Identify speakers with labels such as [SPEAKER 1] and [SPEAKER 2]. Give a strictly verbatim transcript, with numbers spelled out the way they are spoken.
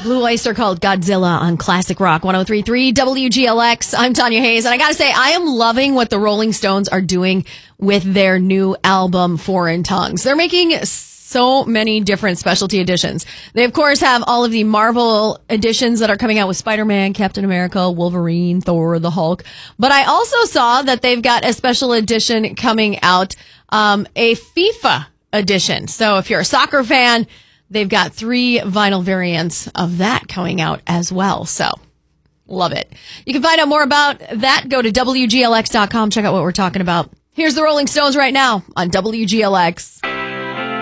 [SPEAKER 1] Blue Oyster called Godzilla on Classic Rock one oh three point three W G L X. I'm Tanya Hayes, and I gotta say, I am loving what the Rolling Stones are doing with their new album, Foreign Tongues. They're making so many different specialty editions. They, of course, have all of the Marvel editions that are coming out with Spider-Man, Captain America, Wolverine, Thor, the Hulk. But I also saw that they've got a special edition coming out, um, a FIFA edition. So if you're a soccer fan, they've got three vinyl variants of that coming out as well. So, love it. You can find out more about that. Go to W G L X dot com. Check out what we're talking about. Here's the Rolling Stones right now on W G L X.